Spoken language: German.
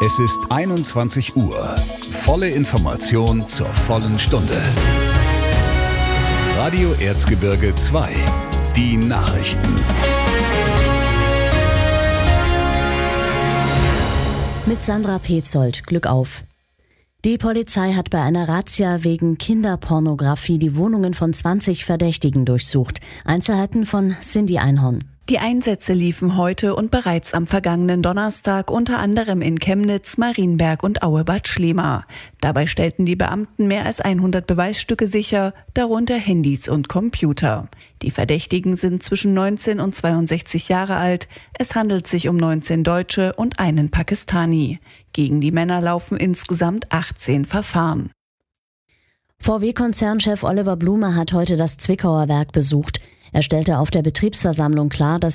Es ist 21 Uhr. Volle Information zur vollen Stunde. Radio Erzgebirge 2. Die Nachrichten. Mit Sandra Petzold. Glück auf. Die Polizei hat bei einer Razzia wegen Kinderpornografie die Wohnungen von 20 Verdächtigen durchsucht. Einzelheiten von Cindy Einhorn. Die Einsätze liefen heute und bereits am vergangenen Donnerstag unter anderem in Chemnitz, Marienberg und Aue-Bad Schlema. Dabei stellten die Beamten mehr als 100 Beweisstücke sicher, darunter Handys und Computer. Die Verdächtigen sind zwischen 19 und 62 Jahre alt. Es handelt sich um 19 Deutsche und einen Pakistani. Gegen die Männer laufen insgesamt 18 Verfahren. VW-Konzernchef Oliver Blume hat heute das Zwickauer Werk besucht. Er stellte auf der Betriebsversammlung klar, dass